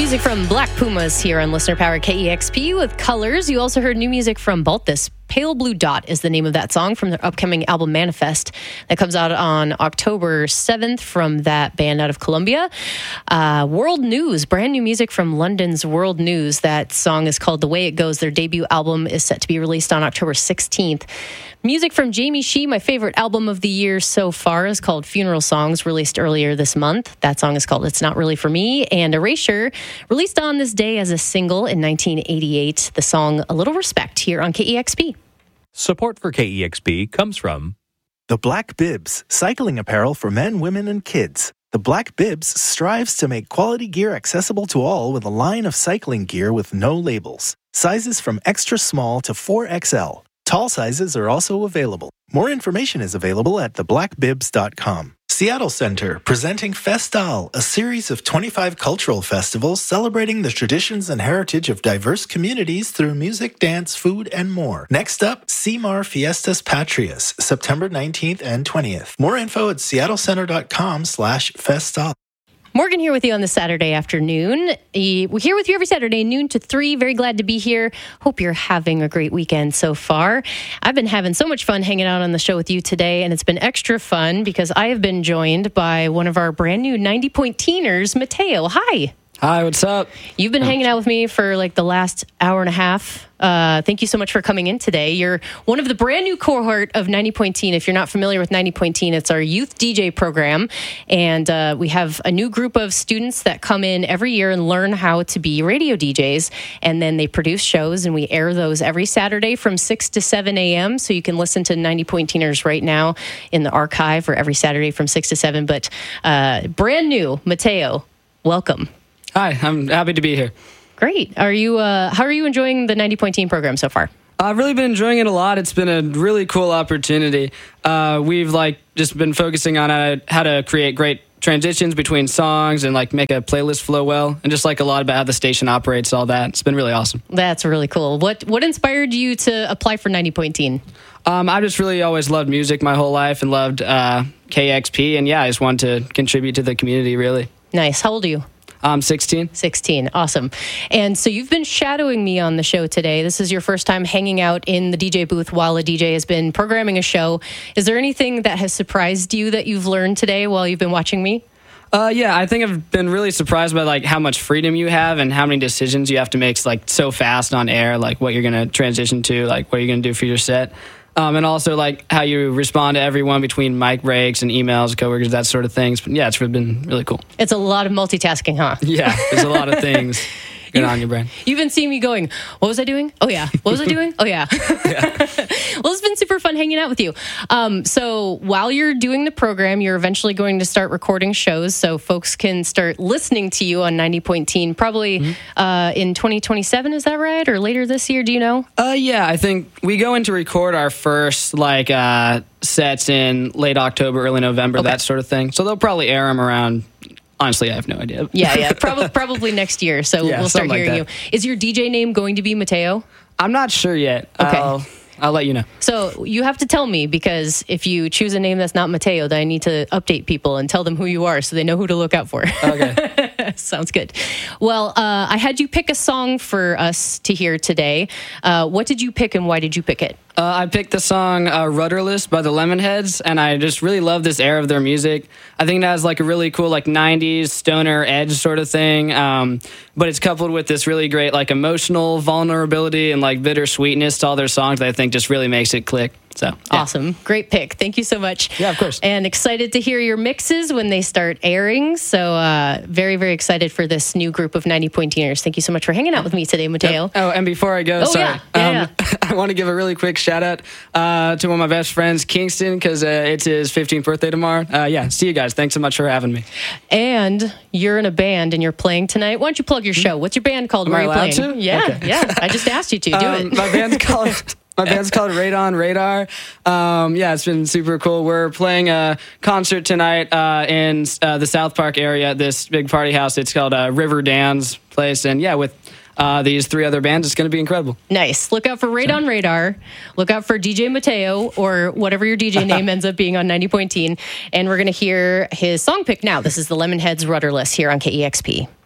music from Black Pumas here on Listener Power KEXP with Colors. You also heard new music from Baltus. Pale Blue Dot is the name of that song from their upcoming album Manifest that comes out on October 7th from that band out of Colombia. World News, brand new music from London's World News. That song is called The Way It Goes. Their debut album is set to be released on October 16th. Music from Jamie Shee, my favorite album of the year so far, is called Funeral Songs, released earlier this month. That song is called It's Not Really For Me. And Erasure, released on this day as a single in 1988. The song A Little Respect here on KEXP. Support for KEXP comes from The Black Bibs, cycling apparel for men, women, and kids. The Black Bibs strives to make quality gear accessible to all with a line of cycling gear with no labels. Sizes from extra small to 4XL. Tall sizes are also available. More information is available at theblackbibs.com. Seattle Center, presenting Festal, a series of 25 cultural festivals celebrating the traditions and heritage of diverse communities through music, dance, food, and more. Next up, CMAR Fiestas Patrias, September 19th and 20th. More info at seattlecenter.com/festal. Morgan here with you on this Saturday afternoon. We're here with you every Saturday, noon to 3. Very glad to be here. Hope you're having a great weekend so far. I've been having so much fun hanging out on the show with you today, and it's been extra fun because I have been joined by one of our brand new 90-point teeners, Mateo. Hi. Hi, what's up? You've been hanging out with me for like the last hour and a half. Thank you so much for coming in today. You're one of the brand new cohort of 90 Point Teen. If you're not familiar with 90 Point Teen, it's our youth DJ program. And we have a new group of students that come in every year and learn how to be radio DJs. And then they produce shows, and we air those every Saturday from 6 to 7 a.m. So you can listen to 90 Point Teeners right now in the archive for every Saturday from 6 to 7. But brand new, Mateo, welcome. Hi, I'm happy to be here. Great. Are you? How are you enjoying the 90 Point Teen program so far? I've really been enjoying it a lot. It's been a really cool opportunity. We've just been focusing on how to create great transitions between songs and make a playlist flow well, and just a lot about how the station operates, all that. It's been really awesome. That's really cool. What inspired you to apply for 90 Point Teen? I just really always loved music my whole life and loved KXP, and yeah, I just wanted to contribute to the community, really. Nice. How old are you? I'm 16. 16. Awesome. And so you've been shadowing me on the show today. This is your first time hanging out in the DJ booth while a DJ has been programming a show. Is there anything that has surprised you that you've learned today while you've been watching me? Yeah, I think I've been really surprised by how much freedom you have and how many decisions you have to make so fast on air, what you're going to transition to, what you're going to do for your set. And also how you respond to everyone between mic breaks and emails, coworkers, that sort of things. But yeah, it's been really cool. It's a lot of multitasking, huh? Yeah, there's a lot of things going on in your brain. You've been seeing me going, what was I doing? Oh, yeah. What was I doing? Oh, yeah. Well, it's been super fun hanging out with you. So while you're doing the program, you're eventually going to start recording shows so folks can start listening to you on 90 Point Teen, probably in 2027, is that right? Or later this year, do you know? Yeah, I think we go in to record our first sets in late October, early November, that sort of thing. So they'll probably air them around... Honestly, I have no idea. Yeah. Probably next year. So we'll start hearing you. Is your DJ name going to be Mateo? I'm not sure yet. Okay. I'll let you know. So you have to tell me, because if you choose a name that's not Mateo, then I need to update people and tell them who you are so they know who to look out for. Okay. Sounds good. Well, I had you pick a song for us to hear today. What did you pick and why did you pick it? I picked the song Rudderless by the Lemonheads, and I just really love this era of their music. I think it has a really cool 90s stoner edge sort of thing, but it's coupled with this really great emotional vulnerability and bittersweetness to all their songs that I think just really makes it click. So yeah. Awesome. Great pick. Thank you so much. Yeah, of course. And excited to hear your mixes when they start airing. So very, very excited for this new group of 90 Point Teeners. Thank you so much for hanging out with me today, Mateo. Yep. Oh, and before I go, sorry. Yeah. I want to give a really quick shout out to one of my best friends, Kingston, because it's his 15th birthday tomorrow. See you guys. Thanks so much for having me. And you're in a band and you're playing tonight. Why don't you plug your show? What's your band called? Am Where I are you allowed playing? to? Yeah, Okay. yeah. I just asked you to do it. My band's called... My band's called Radon Radar. It's been super cool. We're playing a concert tonight in the South Park area at this big party house. It's called River Dan's place. And with these 3 other bands, it's going to be incredible. Nice. Look out for Radon Radar. Look out for DJ Mateo, or whatever your DJ name ends up being on 90 Point Teen. And we're going to hear his song pick now. This is the Lemonheads Rudderless here on KEXP.